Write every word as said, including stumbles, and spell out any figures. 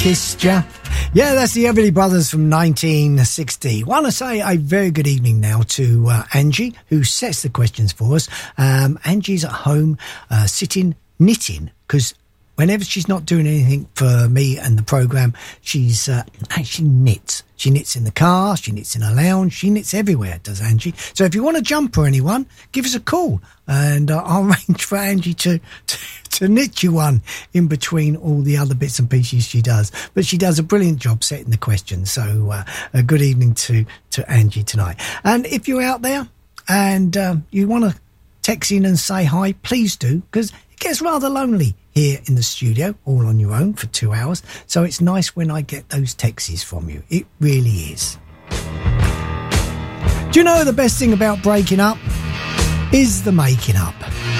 Kissed ya. Yeah, that's the Everly Brothers from nineteen sixty. Want to say a very good evening now to uh, Angie, who sets the questions for us. Um, Angie's at home uh, sitting, knitting, because whenever she's not doing anything for me and the programme, she's uh, actually knits. She knits in the car, she knits in a lounge, she knits everywhere, does Angie. So if you want a jumper, anyone, give us a call and uh, I'll arrange for Angie to, to, to knit you one in between all the other bits and pieces she does. But she does a brilliant job setting the questions. So uh, a good evening to, to Angie tonight. And if you're out there and um, you want to text in and say hi, please do, because it gets rather lonely here in the studio, all on your own for two hours. So it's nice when I get those texts from you. It really is. Do you know the best thing about breaking up is the making up?